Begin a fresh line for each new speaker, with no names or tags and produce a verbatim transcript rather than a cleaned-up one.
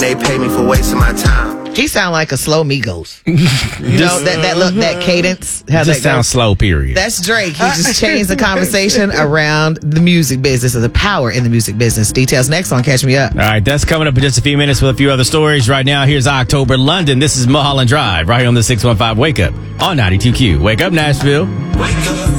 when they pay me for wasting my time.
He sound like a slow Migos. You know, that that look, that cadence.
Just
that
sounds slow, period.
That's Drake. He just changed the conversation around the music business or the power in the music business. Details next on Catch Me Up.
All right, that's coming up in just a few minutes with a few other stories. Right now, here's October London. This is Mulholland Drive, right here on the six one five Wake Up on ninety-two Q. Wake up, Nashville.
Wake up.